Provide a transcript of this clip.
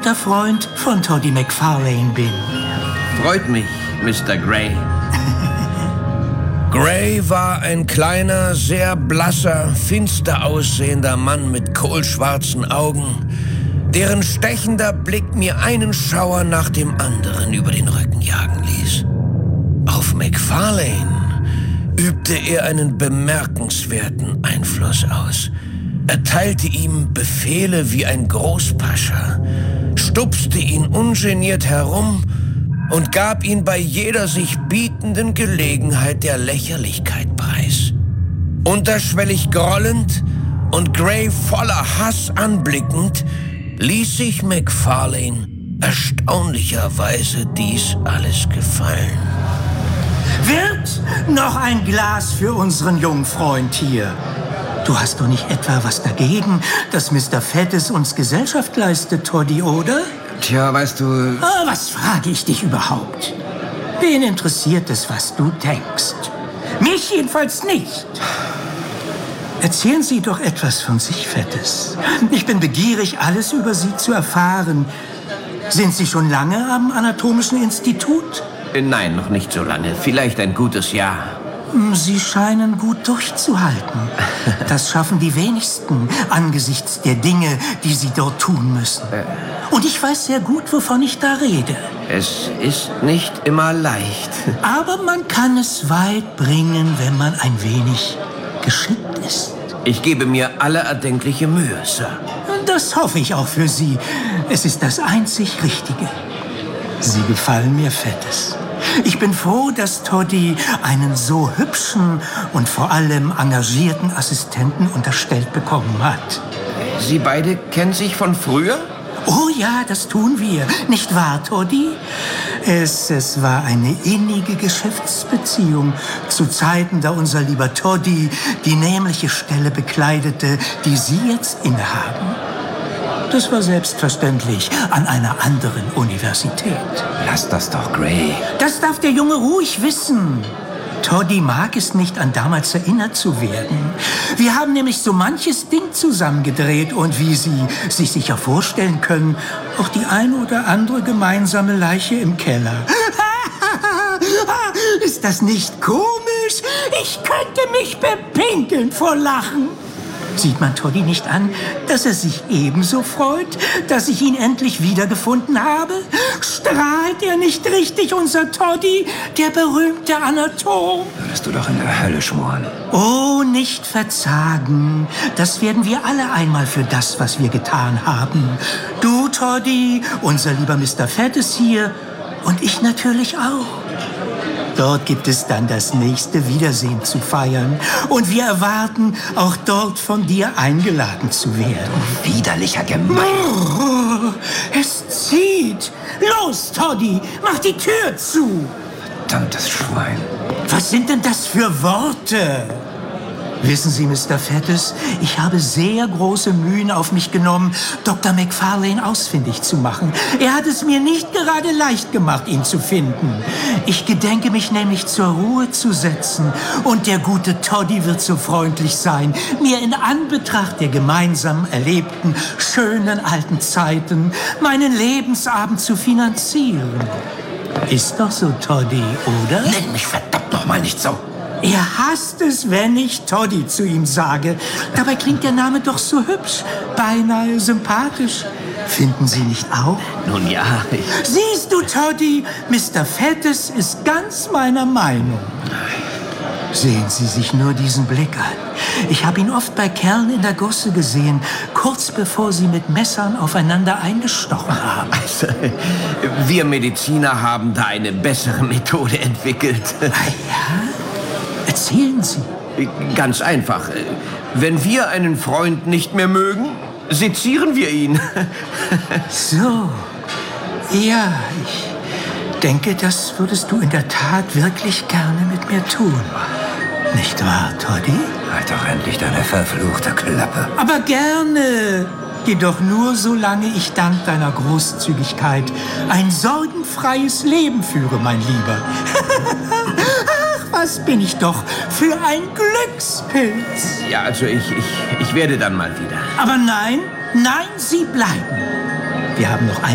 guter Freund von Toddy McFarlane bin. Freut mich, Mr. Gray. Gray war ein kleiner, sehr blasser, finster aussehender Mann mit kohlschwarzen Augen, deren stechender Blick mir einen Schauer nach dem anderen über den Rücken jagen ließ. Auf McFarlane übte er einen bemerkenswerten Einfluss aus. Erteilte ihm Befehle wie ein Großpascha, stupste ihn ungeniert herum und gab ihn bei jeder sich bietenden Gelegenheit der Lächerlichkeit preis. Unterschwellig grollend und Gray voller Hass anblickend, ließ sich McFarlane erstaunlicherweise dies alles gefallen. Wird noch ein Glas für unseren jungen Freund hier? Du hast doch nicht etwa was dagegen, dass Mr. Fettes uns Gesellschaft leistet, Toddy, oder? Tja, weißt du... Was frage ich dich überhaupt? Wen interessiert es, was du denkst? Mich jedenfalls nicht. Erzählen Sie doch etwas von sich, Fettes. Ich bin begierig, alles über Sie zu erfahren. Sind Sie schon lange am Anatomischen Institut? Nein, noch nicht so lange. Vielleicht ein gutes Jahr. Sie scheinen gut durchzuhalten. Das schaffen die wenigsten angesichts der Dinge, die sie dort tun müssen. Und ich weiß sehr gut, wovon ich da rede. Es ist nicht immer leicht. Aber man kann es weit bringen, wenn man ein wenig geschickt ist. Ich gebe mir alle erdenkliche Mühe, Sir. Das hoffe ich auch für Sie. Es ist das einzig Richtige. Sie gefallen mir, Fettes. Ich bin froh, dass Toddy einen so hübschen und vor allem engagierten Assistenten unterstellt bekommen hat. Sie beide kennen sich von früher? Oh ja, das tun wir. Nicht wahr, Toddy? Es war eine innige Geschäftsbeziehung zu Zeiten, da unser lieber Toddy die nämliche Stelle bekleidete, die Sie jetzt innehaben. Das war selbstverständlich an einer anderen Universität. Lass das doch, Gray. Das darf der Junge ruhig wissen. Toddy mag es nicht, an damals erinnert zu werden. Wir haben nämlich so manches Ding zusammengedreht und wie Sie sich sicher vorstellen können, auch die ein oder andere gemeinsame Leiche im Keller. Ist das nicht komisch? Ich könnte mich bepinkeln vor Lachen. Sieht man Toddy nicht an, dass er sich ebenso freut, dass ich ihn endlich wiedergefunden habe? Strahlt er nicht richtig, unser Toddy, der berühmte Anatom? Würdest du doch in der Hölle schmoren. Oh, nicht verzagen. Das werden wir alle einmal für das, was wir getan haben. Du, Toddy, unser lieber Mr. Fettes hier und ich natürlich auch. Dort gibt es dann das nächste Wiedersehen zu feiern. Und wir erwarten, auch dort von dir eingeladen zu werden. Widerlicher Gemein. Oh, es zieht. Los, Toddy, mach die Tür zu. Verdammtes Schwein. Was sind denn das für Worte? Wissen Sie, Mr. Fettes, ich habe sehr große Mühen auf mich genommen, Dr. McFarlane ausfindig zu machen. Er hat es mir nicht gerade leicht gemacht, ihn zu finden. Ich gedenke mich nämlich zur Ruhe zu setzen. Und der gute Toddy wird so freundlich sein, mir in Anbetracht der gemeinsam erlebten, schönen alten Zeiten meinen Lebensabend zu finanzieren. Ist doch so, Toddy, oder? Nenn mich verdammt noch mal nicht so. Er hasst es, wenn ich Toddy zu ihm sage. Dabei klingt der Name doch so hübsch, beinahe sympathisch. Finden Sie nicht auch? Nun ja, Siehst du, Toddy, Mr. Fettes ist ganz meiner Meinung. Sehen Sie sich nur diesen Blick an. Ich habe ihn oft bei Kerlen in der Gosse gesehen, kurz bevor sie mit Messern aufeinander eingestochen haben. Also, wir Mediziner haben da eine bessere Methode entwickelt. Ah ja? Erzählen Sie. Ganz einfach. Wenn wir einen Freund nicht mehr mögen, sezieren wir ihn. So. Ja, ich denke, das würdest du in der Tat wirklich gerne mit mir tun. Nicht wahr, Toddy? Halt doch endlich deine verfluchte Klappe. Aber gerne. Jedoch nur, solange ich dank deiner Großzügigkeit ein sorgenfreies Leben führe, mein Lieber. Was bin ich doch für ein Glückspilz. Ja, also ich werde dann mal wieder. Aber nein, Sie bleiben. Wir haben noch